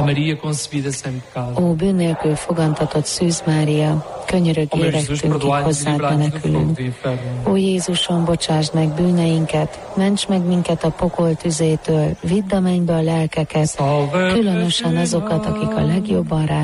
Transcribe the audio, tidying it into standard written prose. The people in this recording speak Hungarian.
Maria concebida sem pecado. Ó bűn nélkül fogantatott Szűz Mária, könyörögj érektünk, kik hozzád menekülünk. Ó Jézusom, bocsásd meg bűneinket, ments meg minket a pokol tüzétől, vidd a mennybe a lelkeket, különösen azokat, akik a legjobban